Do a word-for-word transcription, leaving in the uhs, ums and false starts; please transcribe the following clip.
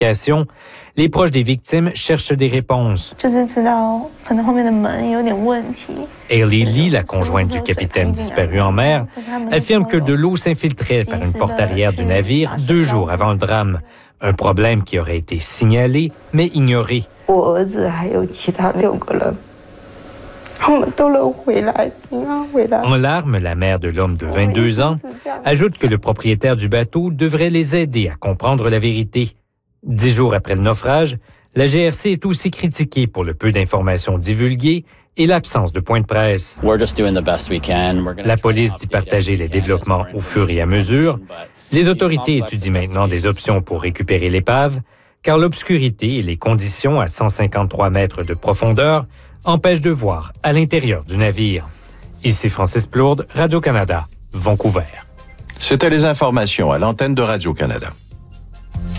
Les proches des victimes cherchent des réponses. Hailey Lee, la conjointe du capitaine disparu en mer, affirme que de l'eau s'infiltrait par une porte arrière du navire deux jours avant le drame. Un problème qui aurait été signalé, mais ignoré. En larmes, la mère de l'homme de vingt-deux ans ajoute que le propriétaire du bateau devrait les aider à comprendre la vérité. Dix jours après le naufrage, la G R C est aussi critiquée pour le peu d'informations divulguées et l'absence de point de presse. La police dit partager les développements au fur et à mesure. Les autorités étudient maintenant des options pour récupérer l'épave, car l'obscurité et les conditions à cent cinquante-trois mètres de profondeur empêchent de voir à l'intérieur du navire. Ici Francis Plourde, Radio-Canada, Vancouver. C'était les informations à l'antenne de Radio-Canada.